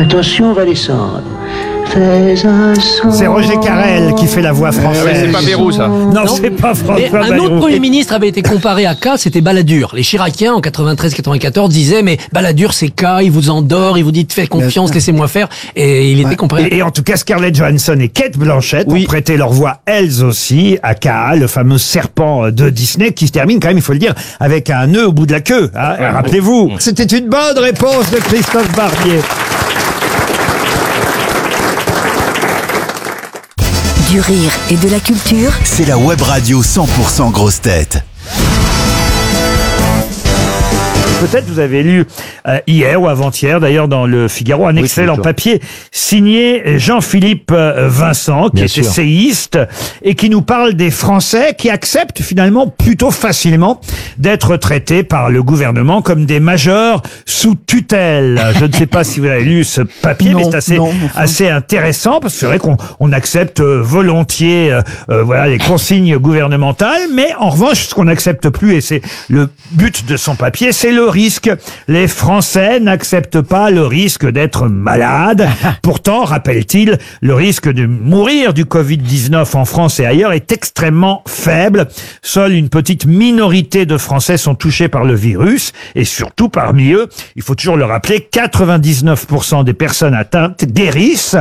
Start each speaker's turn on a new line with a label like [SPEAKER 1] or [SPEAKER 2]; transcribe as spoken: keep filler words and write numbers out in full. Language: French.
[SPEAKER 1] Attention, on va descendre.
[SPEAKER 2] C'est Roger Carrel qui fait la voix française.
[SPEAKER 3] Ouais, c'est pas Bayrou, ça.
[SPEAKER 2] Non,
[SPEAKER 4] Non.
[SPEAKER 2] c'est pas
[SPEAKER 4] Mais
[SPEAKER 2] François
[SPEAKER 4] un
[SPEAKER 2] Bayrou.
[SPEAKER 4] autre Premier ministre avait été comparé à K, c'était Balladur. Les Chiraciens, en quatre-vingt-treize quatre-vingt-quatorze, disaient, mais Balladur, c'est K, il vous endort, il vous dit, faites confiance, laissez-moi faire. Et il était comparé
[SPEAKER 2] Et, et en tout cas, Scarlett Johansson et Cate Blanchett
[SPEAKER 3] Oui.
[SPEAKER 2] ont prêté leur voix, elles aussi, à K, le fameux serpent de Disney, qui se termine quand même, il faut le dire, avec un nœud au bout de la queue. Hein. Rappelez-vous, c'était une bonne réponse de Christophe Barbier.
[SPEAKER 5] Du rire et de la culture.
[SPEAKER 6] C'est la web radio cent pour cent grosses têtes.
[SPEAKER 2] Peut-être vous avez lu euh, hier ou avant-hier, d'ailleurs dans le Figaro, un excellent papier signé Jean-Philippe euh, Vincent, qui
[SPEAKER 3] Bien
[SPEAKER 2] est
[SPEAKER 3] sûr.
[SPEAKER 2] essayiste et qui nous parle des Français qui acceptent finalement plutôt facilement d'être traités par le gouvernement comme des majeurs sous tutelle. Je ne sais pas si vous avez lu ce papier,
[SPEAKER 4] Non,
[SPEAKER 2] mais c'est assez,
[SPEAKER 4] non, enfin.
[SPEAKER 2] assez intéressant parce que c'est vrai qu'on on accepte euh, volontiers euh, euh, voilà, les consignes gouvernementales, mais en revanche, ce qu'on n'accepte plus, et c'est le but de son papier, c'est le risque. Les Français n'acceptent pas le risque d'être malades. Pourtant, rappelle-t-il, le risque de mourir du covid dix-neuf en France et ailleurs est extrêmement faible. Seule une petite minorité de Français sont touchés par le virus. Et surtout, parmi eux, il faut toujours le rappeler, quatre-vingt-dix-neuf pour cent des personnes atteintes guérissent.